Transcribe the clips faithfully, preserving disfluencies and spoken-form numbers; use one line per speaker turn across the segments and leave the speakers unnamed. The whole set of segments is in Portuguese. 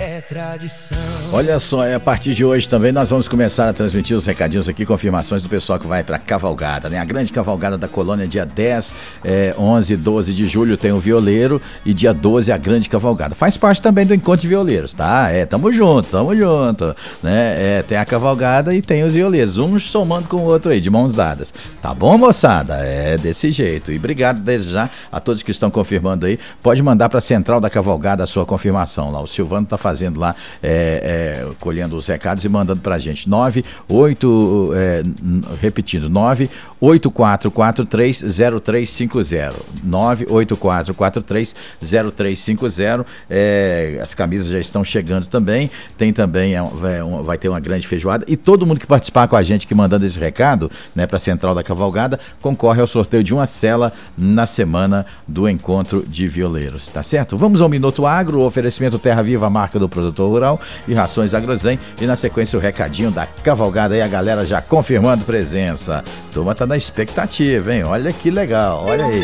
é tradição.
Olha só, a partir de hoje também nós vamos começar a transmitir os recadinhos aqui, confirmações do pessoal que vai para cavalgada, né? A grande cavalgada da Colônia, dia dez, é, onze e doze de julho tem o violeiro e dia doze a grande cavalgada. Faz parte também do encontro de violeiros, tá? É, tamo junto, tamo junto, né? É, tem a cavalgada e tem os violeiros, um somando com o outro aí, de mãos dadas. Tá bom, moçada? É desse jeito. E obrigado desde já a todos que estão confirmando aí. Pode mandar para a Central da Cavalgada a sua confirmação lá. O Silvano tá fazendo lá, é, é, colhendo os recados e mandando pra gente. nove oito, é, repetindo, nove oito quatro quatro três zero três cinco zero. nove oito quatro quatro três zero três cinco zero. É, as camisas já estão chegando também. Tem também, é, vai ter uma grande feijoada. E todo mundo que participar com a gente, que mandando esse recado, né, pra Central da Cavalgada, concorre ao sorteio de uma cela na semana do encontro de violeiros, tá certo? Vamos ao Minuto Agro, oferecimento Terra Viva, a marca do produtor rural, e Rações Agrozen, e na sequência o recadinho da cavalgada aí, a galera já confirmando presença. Turma tá na expectativa, hein? Olha que legal, olha aí.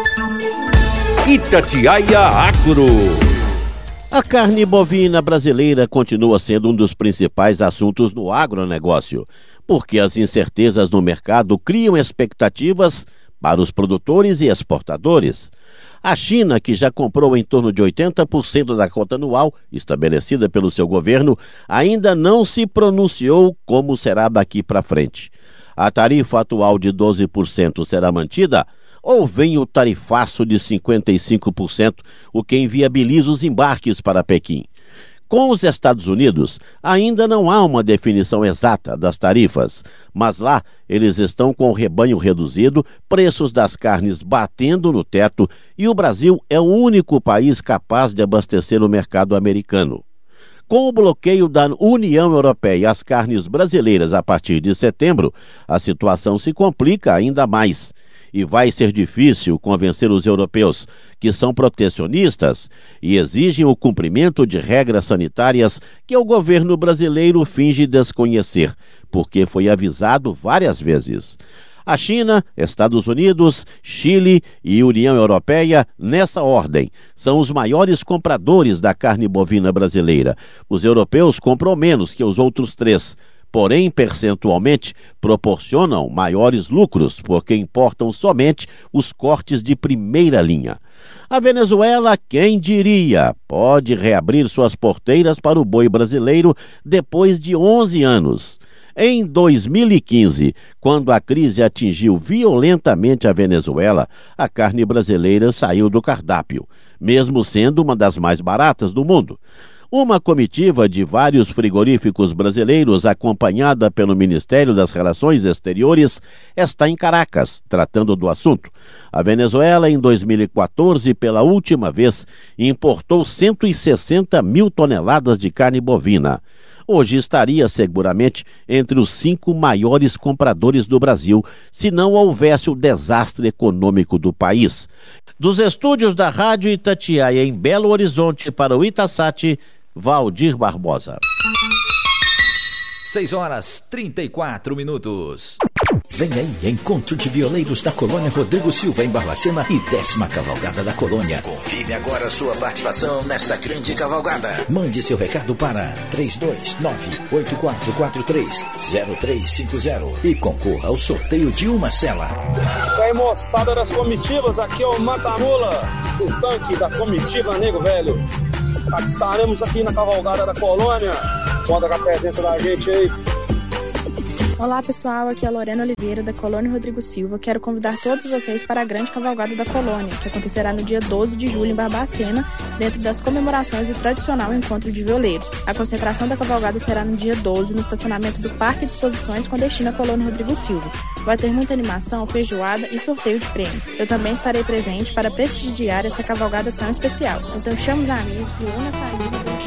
Itatiaia Agro. A carne bovina brasileira continua sendo um dos principais assuntos no agronegócio, porque as incertezas no mercado criam expectativas para os produtores e exportadores. A China, que já comprou em torno de oitenta por cento da cota anual estabelecida pelo seu governo, ainda não se pronunciou como será daqui para frente. A tarifa atual de doze por cento será mantida ou vem o tarifaço de cinquenta e cinco por cento, o que inviabiliza os embarques para Pequim? Com os Estados Unidos, ainda não há uma definição exata das tarifas, mas lá eles estão com o rebanho reduzido, preços das carnes batendo no teto e o Brasil é o único país capaz de abastecer o mercado americano. Com o bloqueio da União Europeia às carnes brasileiras a partir de setembro, a situação se complica ainda mais. E vai ser difícil convencer os europeus, que são protecionistas e exigem o cumprimento de regras sanitárias que o governo brasileiro finge desconhecer, porque foi avisado várias vezes. A China, Estados Unidos, Chile e União Europeia, nessa ordem, são os maiores compradores da carne bovina brasileira. Os europeus compram menos que os outros três. Porém, percentualmente, proporcionam maiores lucros, porque importam somente os cortes de primeira linha. A Venezuela, quem diria, pode reabrir suas porteiras para o boi brasileiro depois de onze anos. Em dois mil e quinze, quando a crise atingiu violentamente a Venezuela, a carne brasileira saiu do cardápio, mesmo sendo uma das mais baratas do mundo. Uma comitiva de vários frigoríficos brasileiros, acompanhada pelo Ministério das Relações Exteriores, está em Caracas, tratando do assunto. A Venezuela, em dois mil e quatorze, pela última vez, importou cento e sessenta mil toneladas de carne bovina. Hoje estaria seguramente entre os cinco maiores compradores do Brasil, se não houvesse o desastre econômico do país. Dos estúdios da Rádio Itatiaia em Belo Horizonte para o Itasat, Valdir Barbosa.
seis horas e trinta e quatro minutos.
Vem aí, encontro de violeiros da Colônia Rodrigo Silva em Barbacena e décima cavalgada da Colônia.
Confirme agora a sua participação nessa grande cavalgada.
Mande seu recado para três dois nove oito quatro quatro três zero três cinco zero e concorra ao sorteio de uma cela.
E aí, moçada das comitivas, aqui é o Matamula, o tanque da comitiva Nego Velho. Estaremos aqui na cavalgada da Colônia. Conta com a presença da gente aí.
Olá pessoal, aqui é a Lorena Oliveira da Colônia Rodrigo Silva. Quero convidar todos vocês para a grande cavalgada da Colônia, que acontecerá no dia doze de julho em Barbacena, dentro das comemorações do tradicional encontro de violeiros. A concentração da cavalgada será no dia doze no estacionamento do Parque de Exposições com destino à Colônia Rodrigo Silva. Vai ter muita animação, feijoada e sorteio de prêmio. Eu também estarei presente para prestigiar essa cavalgada tão especial. Então chama os amigos, reúna a família.